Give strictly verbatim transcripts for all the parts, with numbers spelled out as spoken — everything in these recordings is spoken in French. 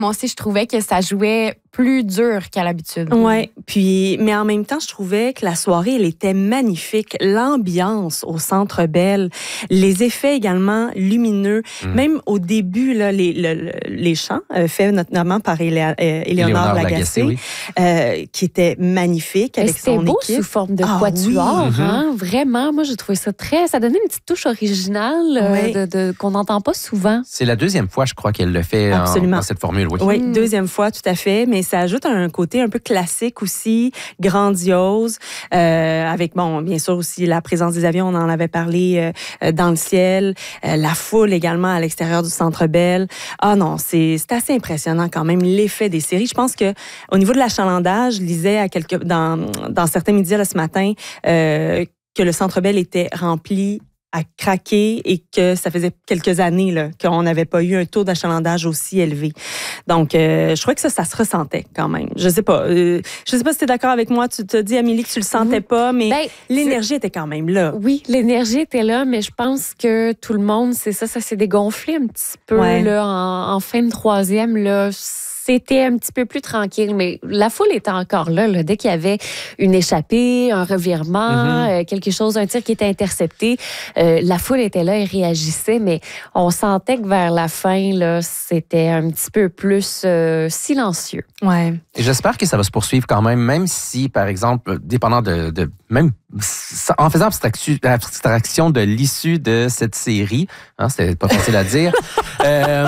Moi aussi, je trouvais que ça jouait plus dur qu'à l'habitude. Oui, puis, mais en même temps, je trouvais que la soirée, elle était magnifique. L'ambiance au Centre Bell, les effets également lumineux, mmh. même au début, là, les, le, les chants euh, faits notamment par Élé- euh, Éléonore Lagacé, Lagacé oui. euh, qui était magnifique avec son équipe. C'était beau sous forme de ah, quatuor, oui. hein? Vraiment. Moi, j'ai trouvé ça très... Ça donnait une petite touche originale euh, oui. de, de, qu'on n'entend pas souvent. C'est la deuxième fois, je crois, qu'elle le fait en, dans cette formule. Oui, oui mmh. deuxième fois, tout à fait, mais ça ajoute un côté un peu classique aussi, grandiose, euh, avec, bon, bien sûr aussi la présence des avions, on en avait parlé euh, dans le ciel, euh, la foule également à l'extérieur du Centre Bell. Ah non, c'est, c'est assez impressionnant quand même, l'effet des séries. Je pense que au niveau de l'achalandage, je lisais à quelques, dans, dans certains médias là, ce matin euh, que le Centre Bell était rempli à craquer et que ça faisait quelques années là, qu'on n'avait pas eu un taux d'achalandage aussi élevé. Donc, euh, je crois que ça, ça se ressentait quand même. Je sais pas. Euh, je sais pas si tu es d'accord avec moi. Tu te dis, Amélie, que tu le sentais oui. pas, mais ben, l'énergie était quand même là. Oui, l'énergie était là, mais je pense que tout le monde, c'est ça, ça s'est dégonflé un petit peu ouais. là, en, en fin de troisième. Là, c'était un petit peu plus tranquille, mais la foule était encore là, là dès qu'il y avait une échappée, un revirement, mm-hmm. euh, quelque chose, un tir qui était intercepté, euh, la foule était là et réagissait, mais on sentait que vers la fin, là, c'était un petit peu plus euh, silencieux. Ouais. Et j'espère que ça va se poursuivre quand même, même si, par exemple, dépendant de, de même en faisant abstraction, abstraction de l'issue de cette série, hein, c'était pas facile à dire. euh,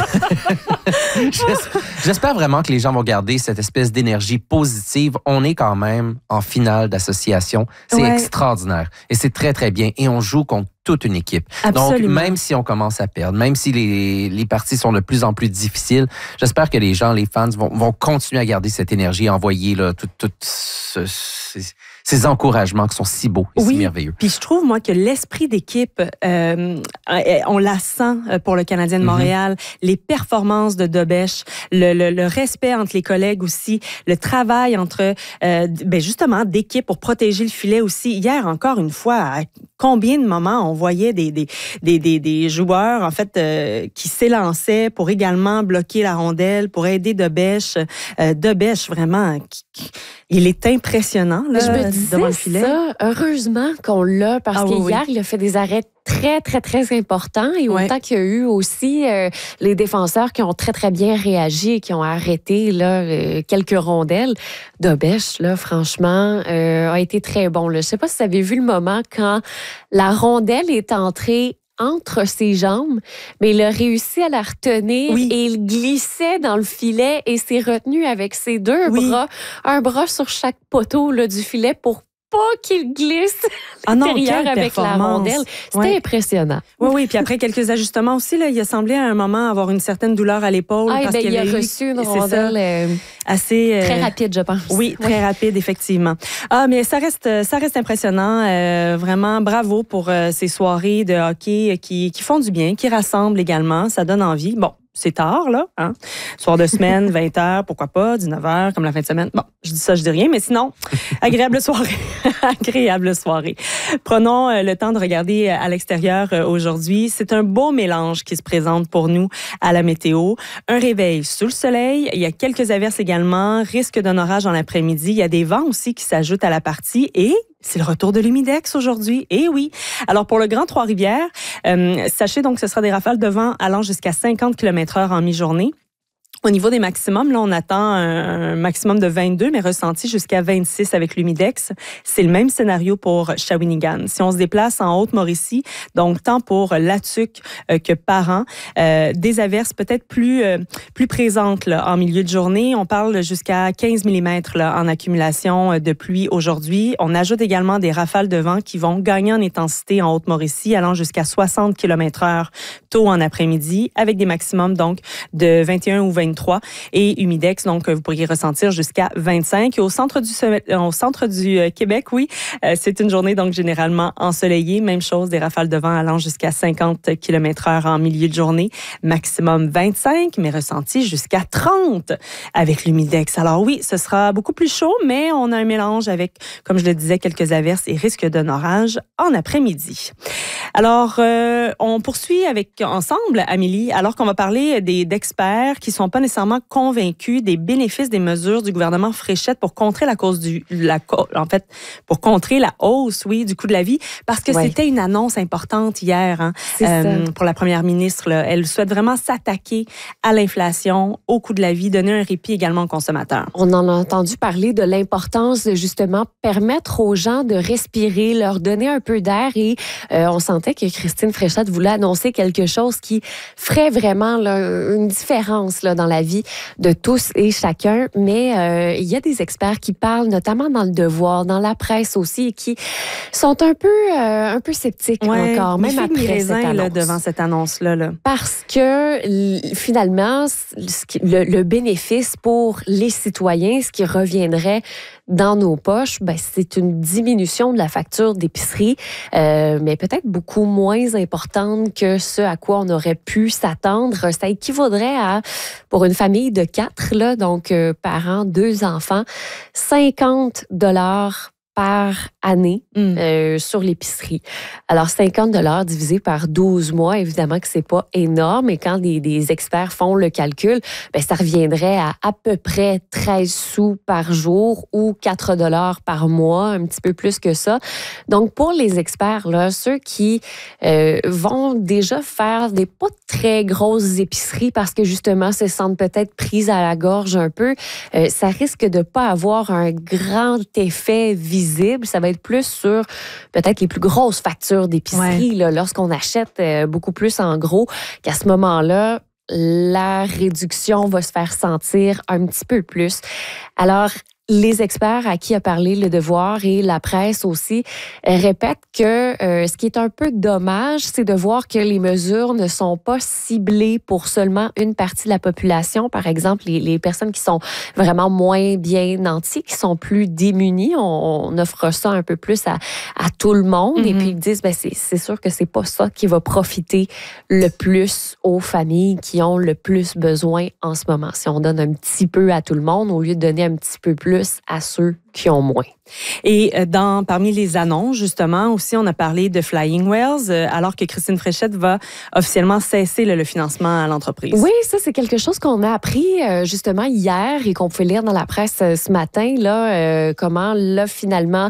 J'espère vraiment que les gens vont garder cette espèce d'énergie positive. On est quand même en finale d'association. C'est ouais. extraordinaire. Et c'est très, très bien. Et on joue contre toute une équipe. Absolument. Donc, même si on commence à perdre, même si les, les parties sont de plus en plus difficiles, j'espère que les gens, les fans, vont, vont continuer à garder cette énergie, envoyer là, tout, tout ce, ces, ces encouragements qui sont si beaux et oui, si merveilleux. Puis je trouve, moi, que l'esprit d'équipe, euh, on la sent pour le Canadien de Montréal, mm-hmm. les performances de Dobèche, le, le, le respect entre les collègues aussi, le travail entre, euh, ben justement, d'équipe pour protéger le filet aussi. Hier, encore une fois, à combien de moments on voyait des, des, des, des, des joueurs, en fait, euh, qui s'élançaient pour également bloquer la rondelle, pour aider Dobèche. Euh, Dobèche, vraiment, qui, qui, il est impressionnant, là, je me devant le filet. Ça, heureusement qu'on l'a, parce ah, que oui, hier, oui. il a fait des arrêts très, très, très importants. Et autant ouais. qu'il y a eu aussi euh, les défenseurs qui ont très, très bien réagi et qui ont arrêté là, euh, quelques rondelles. Dobèche, là, franchement, euh, a été très bon. Là. Je ne sais pas si vous avez vu le moment quand la rondelle est entrée entre ses jambes, mais il a réussi à la retenir oui. et il glissait dans le filet et s'est retenu avec ses deux oui. bras, un bras sur chaque poteau là, du filet pour pas qu'il glisse à l'intérieur ah avec la rondelle. C'était ouais. impressionnant. Oui, oui. Puis après quelques ajustements aussi, là, il a semblé à un moment avoir une certaine douleur à l'épaule. Ah, parce ben, qu'il il a eu, reçu une rondelle euh, assez euh, très rapide, je pense. Oui, très oui. rapide, effectivement. Ah, mais ça reste, ça reste impressionnant. Euh, vraiment, bravo pour euh, ces soirées de hockey qui, qui font du bien, qui rassemblent également. Ça donne envie. Bon. C'est tard, là. Hein? Soir de semaine, vingt heures, pourquoi pas, dix-neuf heures, comme la fin de semaine. Bon, je dis ça, je dis rien, mais sinon, agréable soirée. agréable soirée. Prenons euh, le temps de regarder à l'extérieur euh, aujourd'hui. C'est un beau mélange qui se présente pour nous à la météo. Un réveil sous le soleil. Il y a quelques averses également. Risque d'un orage en l'après-midi. Il y a des vents aussi qui s'ajoutent à la partie et c'est le retour de l'humidex aujourd'hui. Eh oui. Alors, pour le Grand Trois-Rivières, euh, sachez donc que ce sera des rafales de vent allant jusqu'à cinquante kilomètres heure en mi-journée. Au niveau des maximums, là, on attend un, un maximum de vingt-deux, mais ressenti jusqu'à vingt-six avec l'humidex. C'est le même scénario pour Shawinigan. Si on se déplace en Haute-Mauricie, donc tant pour Latuc euh, que Parent, euh, des averses peut-être plus euh, plus présentes là, en milieu de journée. On parle jusqu'à quinze millimètres là, en accumulation de pluie aujourd'hui. On ajoute également des rafales de vent qui vont gagner en intensité en Haute-Mauricie, allant jusqu'à soixante kilomètres heure tôt en après-midi, avec des maximums donc de vingt et un ou vingt-trois et humidex, donc vous pourriez ressentir jusqu'à vingt-cinq. Et au centre du, au centre du Québec, oui, c'est une journée donc généralement ensoleillée. Même chose, des rafales de vent allant jusqu'à cinquante kilomètres heure en milieu de journée. Maximum vingt-cinq, mais ressenti jusqu'à trente avec l'humidex. Alors oui, ce sera beaucoup plus chaud, mais on a un mélange avec, comme je le disais, quelques averses et risque d'un orage en après-midi. Alors, euh, on poursuit avec ensemble, Amélie, alors qu'on va parler des, d'experts qui sont pas pas nécessairement convaincus des bénéfices des mesures du gouvernement Fréchette pour contrer la cause du, la, en fait, pour contrer la hausse, oui, du coût de la vie, parce que ouais. c'était une annonce importante hier, hein, euh, pour la première ministre. Là. Elle souhaite vraiment s'attaquer à l'inflation, au coût de la vie, donner un répit également aux consommateurs. On en a entendu parler de l'importance de justement permettre aux gens de respirer, leur donner un peu d'air et euh, on sentait que Christine Fréchette voulait annoncer quelque chose qui ferait vraiment là, une différence là, dans la vie de tous et chacun. Mais euh, il y a des experts qui parlent, notamment dans le Devoir, dans la presse aussi, et qui sont un peu, euh, un peu sceptiques ouais, encore, même après cette annonce. Là, devant cette annonce-là. Là. Parce que finalement, le, le bénéfice pour les citoyens, ce qui reviendrait dans nos poches, ben, c'est une diminution de la facture d'épicerie, euh, mais peut-être beaucoup moins importante que ce à quoi on aurait pu s'attendre. Ça équivaudrait à, pour une famille de quatre, là, donc euh, parents, deux enfants, cinquante dollars par année mm. euh, sur l'épicerie. Alors, cinquante dollars divisé par douze mois, évidemment que c'est pas énorme. Et quand des, des experts font le calcul, ben, ça reviendrait à à peu près treize sous par jour ou quatre dollars par mois, un petit peu plus que ça. Donc, pour les experts, là, ceux qui euh, vont déjà faire des pas très grosses épiceries parce que justement se sentent peut-être prises à la gorge un peu, euh, ça risque de pas avoir un grand effet visible. Ça va être plus sur peut-être les plus grosses factures d'épicerie, ouais. là, lorsqu'on achète euh, beaucoup plus en gros, qu'à ce moment-là, la réduction va se faire sentir un petit peu plus. Alors, les experts à qui a parlé Le Devoir et la presse aussi répètent que euh, ce qui est un peu dommage, c'est de voir que les mesures ne sont pas ciblées pour seulement une partie de la population. Par exemple, les, les personnes qui sont vraiment moins bien nanties, qui sont plus démunies, on, on offre ça un peu plus à, à tout le monde. Mm-hmm. Et puis ils disent, ben c'est, c'est sûr que c'est pas ça qui va profiter le plus aux familles qui ont le plus besoin en ce moment. Si on donne un petit peu à tout le monde au lieu de donner un petit peu plus à ceux qui ont moins. Et dans, parmi les annonces, justement, aussi, on a parlé de Flying Wells, alors que Christine Fréchette va officiellement cesser là, le financement à l'entreprise. Oui, ça, c'est quelque chose qu'on a appris justement hier et qu'on pouvait lire dans la presse ce matin, là, euh, comment, là, finalement,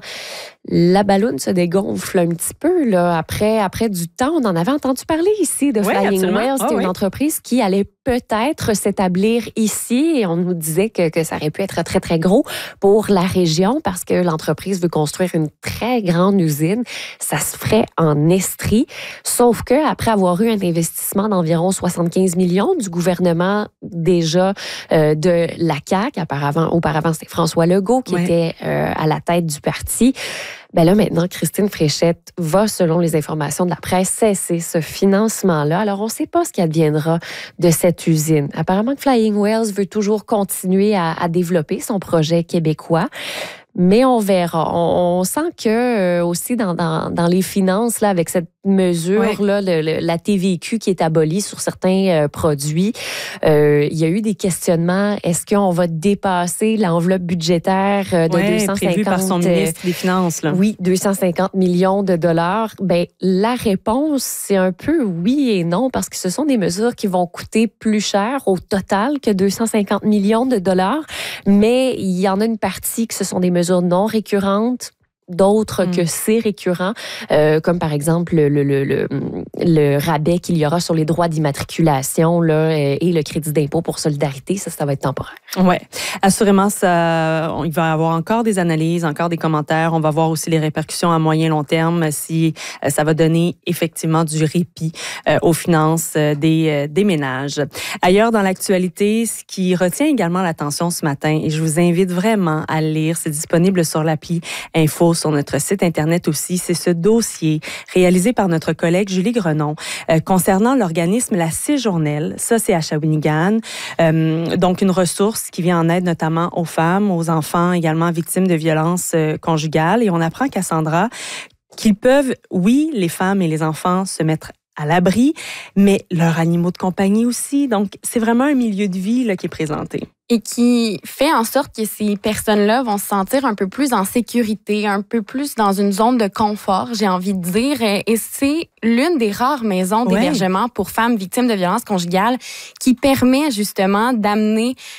la balloune se dégonfle un petit peu, là, après, après du temps. On en avait entendu parler ici de Flying oui, Wells. C'était oh, une oui. entreprise qui allait peut-être s'établir ici et on nous disait que, que ça aurait pu être très, très gros pour la région parce que l'entreprise veut construire une très grande usine. Ça se ferait en Estrie. Sauf que après avoir eu un investissement d'environ soixante-quinze millions du gouvernement déjà euh, de la C A Q, auparavant, auparavant c'était François Legault qui ouais. était euh, à la tête du parti. Ben là, maintenant, Christine Fréchette va, selon les informations de la presse, cesser ce financement-là. Alors, on ne sait pas ce qui adviendra de cette usine. Apparemment que Flying Wells veut toujours continuer à, à développer son projet québécois. Mais on verra. On, on sent que euh, aussi dans, dans, dans les finances, là, avec cette mesure-là, ouais. le, le, la T V Q qui est abolie sur certains euh, produits, euh, il y a eu des questionnements. Est-ce qu'on va dépasser l'enveloppe budgétaire euh, de ouais, deux cent cinquante... prévue par son ministre des Finances. Là. Oui, deux cent cinquante millions de dollars. Ben, la réponse, c'est un peu oui et non, parce que ce sont des mesures qui vont coûter plus cher au total que deux cent cinquante millions de dollars. Mais il y en a une partie que ce sont des mesures non récurrentes, d'autres mm. que c'est récurrent, euh, comme par exemple le, le, le, le, le rabais qu'il y aura sur les droits d'immatriculation là, et le crédit d'impôt pour solidarité. Ça, ça va être temporaire. Oui, assurément, ça, on, il va y avoir encore des analyses, encore des commentaires. On va voir aussi les répercussions à moyen long terme si euh, ça va donner effectivement du répit euh, aux finances euh, des, euh, des ménages. Ailleurs dans l'actualité, ce qui retient également l'attention ce matin, et je vous invite vraiment à le lire, c'est disponible sur l'appli Info sur notre site Internet aussi, c'est ce dossier réalisé par notre collègue Julie Grenon euh, concernant l'organisme La Séjournelle. Ça, c'est à Shawinigan. Euh, donc, une ressource qui vient en aide notamment aux femmes, aux enfants également victimes de violences euh, conjugales. Et on apprend, Cassandra, qu'ils peuvent, oui, les femmes et les enfants se mettre à l'abri, mais leurs animaux de compagnie aussi. Donc, c'est vraiment un milieu de vie là, qui est présenté. et qui fait en sorte que ces personnes-là vont se sentir un peu plus en sécurité, un peu plus dans une zone de confort, j'ai envie de dire. Et c'est l'une des rares maisons d'hébergement ouais. pour femmes victimes de violences conjugales qui permet justement d'amener